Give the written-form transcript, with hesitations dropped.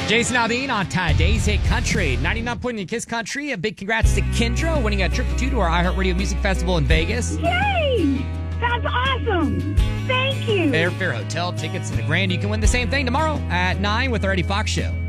Jason Aldean on Today's Hit Country. 99 point in Kiss Country. A big congrats to Kendra winning a trip to our iHeartRadio Music Festival in Vegas. Yay! That's awesome. Thank you. Airfare, hotel, tickets, and the grand. You can win the same thing tomorrow at 9 with the Eddie Fox Show.